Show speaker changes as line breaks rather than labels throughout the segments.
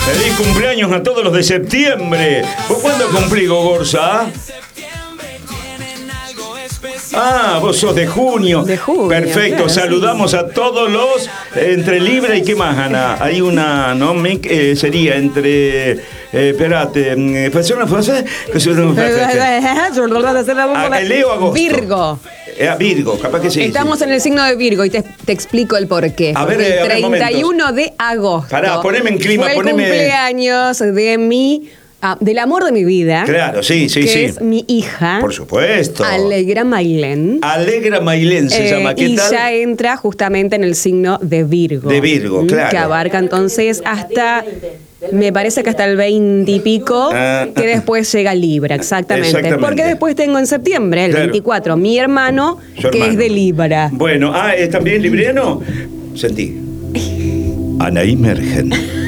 Feliz cumpleaños a todos los de septiembre. ¿Vos cuándo cumplís, Gogorza? Ah, vos sos de junio.
De junio.
Perfecto,
Claro,
saludamos a todos los entre Libra y qué más, Ana. Hay una, ¿no? Sería entre. Espérate. Leo, agosto.
Virgo.
Virgo, capaz que sí.
Estamos en el signo de Virgo y te explico el porqué.
A ver,
el 31
momentos.
de agosto.
Pará, poneme en clima,
fue el cumpleaños del amor de mi vida.
Claro, sí.
Que es mi hija.
Por supuesto.
Alegra Mailén.
Alegra Mailén se llama. ¿Qué
y
tal?
ya entra justamente en el signo de Virgo.
De Virgo, claro.
Que abarca entonces hasta... Me parece que hasta el 20 y pico, que después llega Libra, exactamente. Porque después tengo en septiembre, el 24, mi hermano, que es de Libra.
Bueno, ¿es también libriano? Sentí. Anaí Mergen,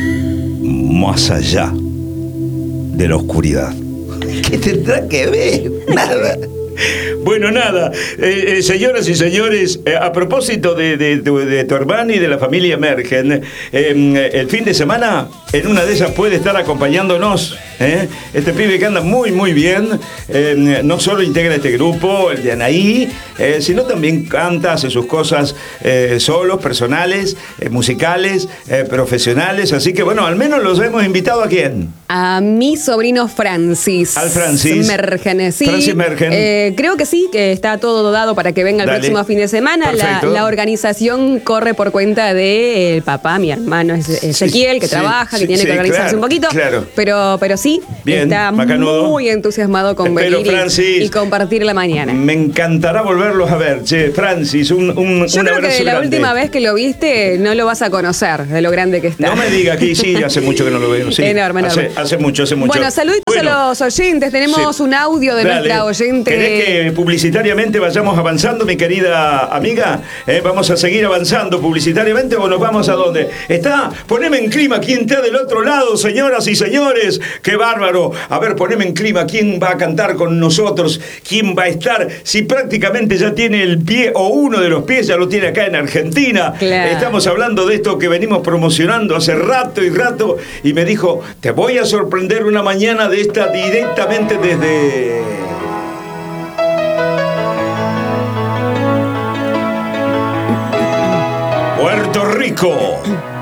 más allá de la oscuridad. ¿Qué tendrá que ver? Nada. Bueno, nada, señoras y señores, a propósito de tu hermana y de la familia Mergen, el fin de semana, en una de esas puede estar acompañándonos. Este pibe que anda muy, muy bien, no solo integra este grupo, el de Anaí, sino también canta, hace sus cosas solos, personales, musicales, profesionales, así que bueno, al menos los hemos invitado ¿a quién?
A mi sobrino Francis.
Al Francis.
Mergen, sí.
Francis Mergen.
Creo que sí, que está todo dado para que venga el próximo fin de semana. La organización corre por cuenta del papá, mi hermano Ezequiel, que trabaja, que tiene que organizarse un poquito. Claro. Pero sí,
bien,
está
macanudo.
Muy entusiasmado con venir y compartir la mañana.
Me encantará volverlos a ver. Che, Francis, un
Yo creo
abrazo
que la
grande.
última vez que lo viste no lo vas a conocer de lo grande que está.
No me diga que sí, hace mucho que no lo veo. Sí,
enorme.
Hace mucho.
Bueno, saluditos a los oyentes. Tenemos un audio de nuestra oyente.
¿Querés que publicitariamente vayamos avanzando, mi querida amiga? ¿Vamos a seguir avanzando publicitariamente o nos vamos a dónde? Poneme en clima quién está del otro lado, señoras y señores. ¡Qué bárbaro! A ver, poneme en clima quién va a cantar con nosotros, quién va a estar, si prácticamente ya tiene el pie o uno de los pies ya lo tiene acá en Argentina.
Claro.
Estamos hablando de esto que venimos promocionando hace rato y me dijo, te voy a sorprender una mañana de esta directamente desde Puerto Rico.